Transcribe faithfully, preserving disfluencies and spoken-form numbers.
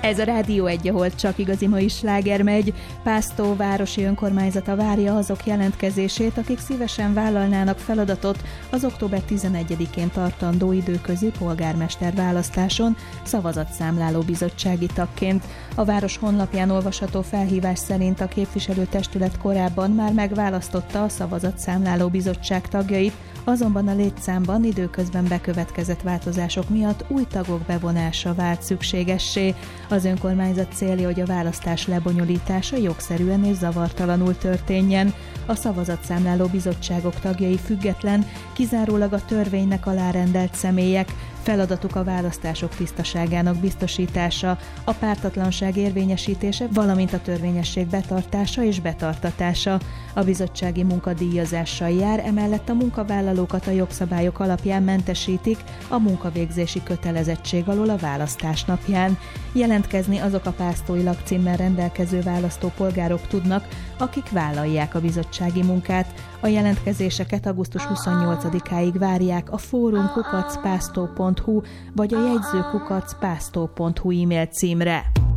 Ez a Rádió egy, ahol csak igazi mai sláger megy. Pásztó városi önkormányzata várja azok jelentkezését, akik szívesen vállalnának feladatot az október tizenegyedikén tartandó időközi polgármester választáson szavazatszámláló bizottsági tagként. A város honlapján olvasható felhívás szerint a képviselőtestület korábban már megválasztotta a szavazatszámláló bizottság tagjait, azonban a létszámban időközben bekövetkezett változások miatt új tagok bevonása vált szükségessé. Az önkormányzat célja, hogy a választás lebonyolítása jogszerűen és zavartalanul történjen. A szavazatszámláló bizottságok tagjai független, kizárólag a törvénynek alárendelt személyek, feladatuk a választások tisztaságának biztosítása, a pártatlanság érvényesítése, valamint a törvényesség betartása és betartatása. A bizottsági munka díjazással jár, emellett a munkavállalókat a jogszabályok alapján mentesítik a munkavégzési kötelezettség alól a választás napján. Jelentkezni azok a pásztói lakcímmel rendelkező választópolgárok tudnak, akik vállalják a bizottsági munkát. A jelentkezéseket augusztus huszonnyolcadikáig várják a fórum kukac pásztó pont hu vagy a jegyző kukac pásztó pont hu e-mail címre.